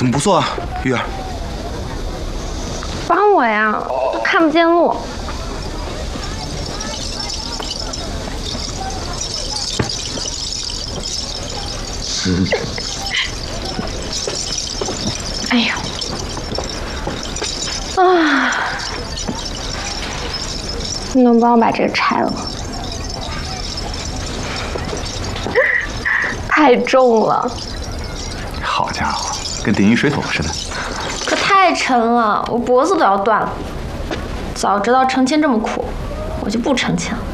怎么不做啊，玉儿？ 帮我呀，看不见路。哎呦！啊！你能帮我把这个拆了吗？太重了。 好家伙，跟顶一水桶似的。 可太沉了，我脖子都要断了。早知道成亲这么苦，我就不成亲了。